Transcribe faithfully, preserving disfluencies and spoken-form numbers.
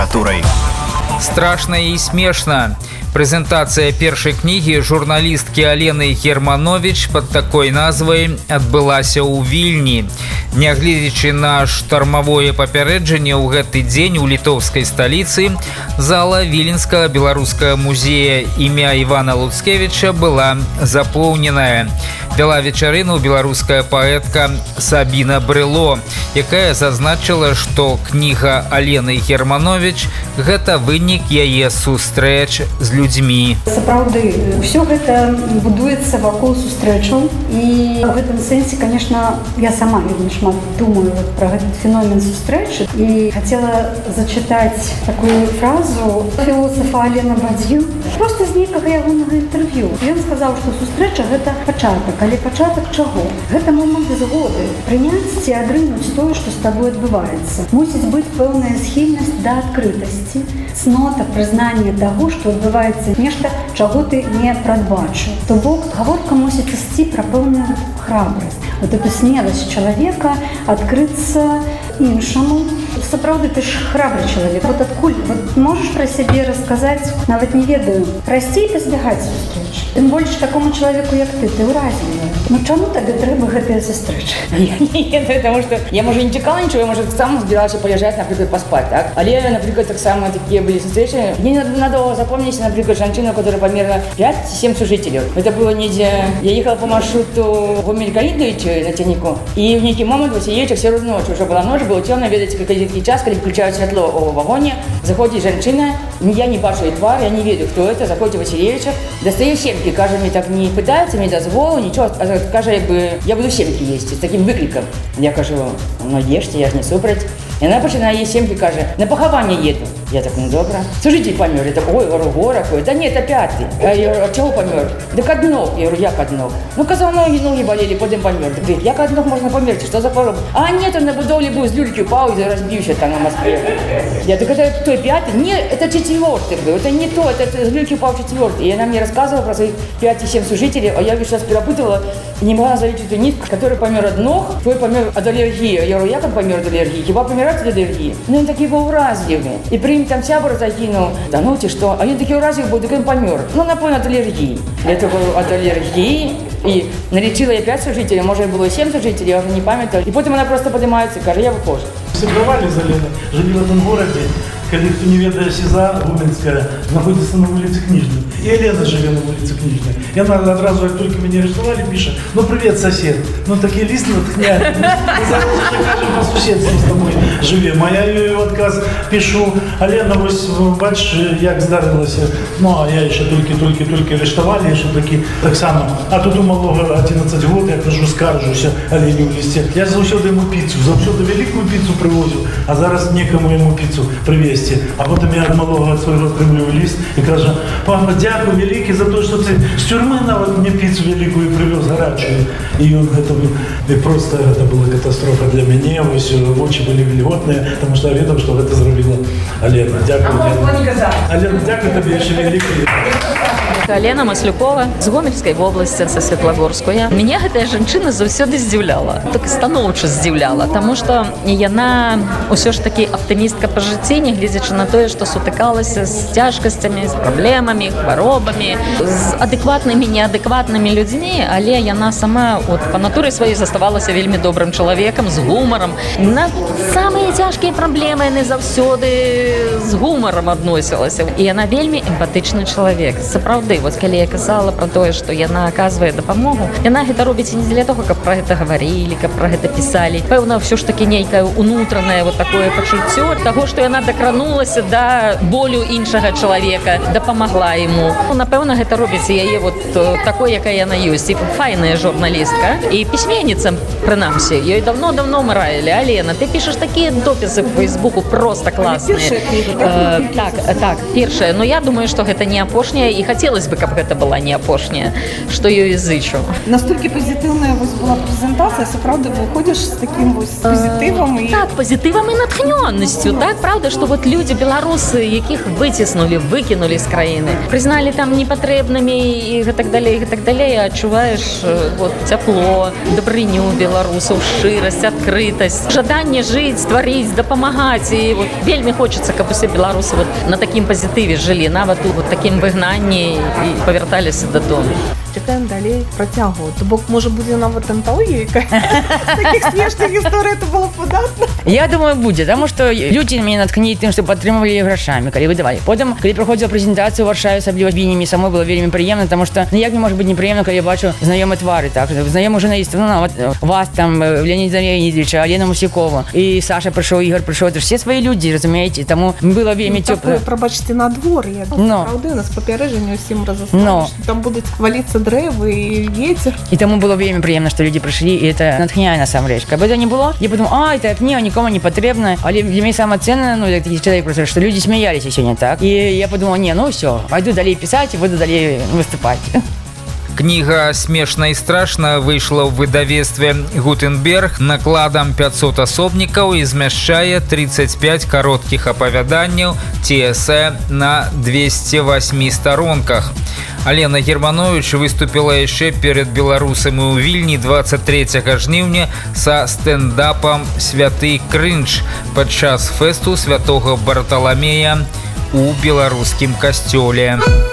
Страшна і смешна. Прэзентацыя першай кнігі журналісткі Алены Германович пад такой назвай адбылася ў Вільні. Нягледзячы на штармавое папярэджанне, ў гэты дзень у літоўскай сталіцы зала Віленскага беларускага музея імя Івана Луцкевіча была запоўненая. Вяла вечарыну беларуская паэтка Сабіна Брыло, якая зазначыла, што кніга Алены Германович – гэта вынік яе сустрэч з людзьмі. Сапраўды, ўсё гэта будуецца вакол сустрэчаў, і ў гэтым сэнсе, конечно, я сама вельмі шмат думаю вот пра гэты феномен сустрэчы, і хацела зачытаць такую фразу філосафа Алена Бадзю просто з нейкага ягонага інтэрв'ю. Ён сказаў, што сустрэча гэта пачатак, але пачатак чаго? Гэта момант згоды, прыняць ці адрынуць тое, што з табой адбываецца. Мусіць быць пэўная схільнасць да адкрытасці, цнота прызнання таго, што адбываецца нешта, чаго ты не прадбачыў. То бок, гаворка мусіць ісці пра пэўную храбрасць. Вот эту смеласць чалавека адкрыцца іншаму. Сапраўды, ты ж храбры чалавек. Вот адкуль? Вот можаш пра сябе расказаць, нават не ведаю, прасцей пазбягаць сустрэч. Тым больш такому чалавеку, як ты, ты ўразлівая. Ну чаму табе трэба гэтыя сустрэчы? Нет, потому что я, может, не чекала ничего, я, может, сам збиралась полежать, например, поспать, так? Але, например, так само такие были встречи. Мне надо запомнить, например, женщину, которая померла пять-семь служителей. Это было неде... Я ехала по маршруту в Мелькалидовичу на Тянику, и в некий момент вот едешь все равно ночь, уже была ночь, было темно, видите, как один час, когда включают светло в вагоне, заходит женщина, я не бачу и тварь, я не виду, кто это, заходит Васильевича, достаю семки, каже, мне так не пытается, мне дозволу, ничего, а каже, якби, я буду семки есть, с таким выкриком. Я кажу, ну ешьте, я ж не супроть. И она починає їй сімки, каже, на поховання їду. Я так, ну добре. Служитель помер. Я так, ой, гора, ой, да нет, опять ты. Я говорю, а чого помер? Так од ног. Я говорю, як од ног? Ну, казав, ноги, ноги болели, потім помер. Так, як од ног можна померти? Що за хвороба? А нет, он на будовлі був з люльки упав і розбився там на Москве. Я так, это кто, пятый? Нет, это четвертый был. Это не то, это с люльки упал четвертый. И она мне рассказывала про своих пять-семь служителей, а я сейчас перепутала и не могла залить эту нитку, который помер от ног, твой помер от аллергии. Я говорю, як он помер от аллергии? Хіба помирать от аллергии? Ну, он такие был уразливый. И при ним там сябра закинул. Да ну ты что? А он такие уразливый был, так он помер. Ну, напомню, от аллергии. Я такой, от аллергии. И налечила я пять служителей, может, было семь служителей, я уже не памятаю. И потом она просто поднимается и говорит, я выхожу. Сыгрывали за Леной, жили в этом городе, когда кто не ведает, Сиза Гуменская находится на улице Книжной. И Елена живет на улице Книжной. И она одразу, как только меня арестовали, пишет, ну привет, сосед. Ну такие лист натхняют. Мы зараз кажем по соседству с тобой живем. А я ее отказ пишу, а Лена, ось, бачиш, як здарилася. Ну, а я ще тільки-тільки-тільки арештували, що такі, так само. А тут у малого одиннадцать років, я кажу, скаржуся Олені в листі. Я завсюди йому піцу, завсюди велику піцу привозив, а зараз некому йому піцу привезти. А потім я від малого свого отримую лист і кажу, папа, дякую великий за те, що ти з тюрми навіть мені піцу велику і привез гарячу. І він, це просто, це була катастрофа для мене, ось очі були вільготні, тому що я відав, що це зробила Олена. Дякую. А можна не казати. Олена, дякую тобі ще великий. Алена Маслюкова з Гомельской области, со Светлогорскую. Меня эта женщина заўсёды здзіўляла, так станоўча здзіўляла, тому что яна ўсё ж таки оптимистка по жыцці, нягледзячы на тое, што сутыкалася з цяжкасцямі, з праблемамі, хваробамі, з адэкватнымі, неадэкватнымі людзьмі, але яна сама от, по натуры сваёй заставалася вельмі добрым чалавекам, з гумарам. На самыя цяжкія праблемы яны заўсёды з гумарам адносілася. І яна вельмі эмпатычны чалавек. Сапраўды, вот калі я казала про тое, што яна аказвае дапамогу, яна гэта робіць не для того, каб пра гэта гаварылі, каб пра гэта пісалі. Пэўна, ўсё ж такі нейкае унутранае вот такое пачуццё таго, што яна дакранулася да болю іншага чалавека, дапамагла яму. Напэўна, гэта робіць яе вот такой, якая яна ёсць. І файная журналістка і пісьменніца, прынамсі. Ёй давно-давно мы раілі, Алена, ты пішаш такія допісы в Фейсбуку просто класныя. Першая кніга, э, так, так, першая. Но я думаю, што гэта не апошняя. І хацела хотелось бы, каб гэта была не апошняя, што ёй зычу. Настолькі пазітыўная вось была прэзентацыя, сапраўды выходзіш з такім вось пазітывам і так, пазітывам і натхнённасцю, так, правда, што вот люди беларусы, якіх выціснулі, выкінулі з краіны, прызналі там непатрэбнымі і гэтак далей, гэтак далей, адчуваеш вот цяпло, дабрыню беларусаў, шчырасць, адкрытасць, жаданне жыць, стварыць, дапамагаць, і вот вельмі хочацца, каб усе беларусы вот на такім пазітыве жылі, нават у вот такім выгнанні і павярталіся дадому. Чакаем далей працягу. То бок, можа, будзе нават анталогія такіх смешных гісторый, это было падатна. Я думаю, будзе, таму што людзі мяне наткнілі тым, што падтрымвалі грашамі, калі выдавалі. Потым, калі праходзіла прэзентацыя ў Варшаве, асабліва вінямі, самой было вельмі прыемна, таму што ну як мне можа быць непрыемна, калі я бачу знаёмыя твары, так, знаёмых журналістаў, ну нават вас там, Леонід Леонідовича, Алена Мусякова, і Саша прыйшоў, Ігор прыйшоў, это ж все свае людзі, разумееце, таму было вельмі цёпла. Прабачце, надвор'е. Праўда, у нас папярэджанне ўсім разаслалі, што там будуць валіцца дрэвы і вецер. І таму было вельмі прыемна, што людзі прыйшлі, і это натхняе насамрэч. Каб гэта не было, я подумала, а, это кніга нікому не патрэбна, але для мяне самае ценнае, ну, як такі чалавек просто, што людзі смяяліся сёння, так? І я подумала, не, ну ўсё, пайду далей пісаць і буду далей выступаць. Кніга «Смешна і страшна» выйшла ў выдавецтве «Гутенберг» накладам пятьсот асобнікаў і змяшчае тридцать пять кароткіх апавяданняў ці эсэ на двести восемь сторонках. Алена Германович выступила яшчэ перед беларусамі ў Вільні двадцать третьего жніўня са стэндапам «Святы крынж» падчас фэсту святога Барталамея у беларускім касцёле.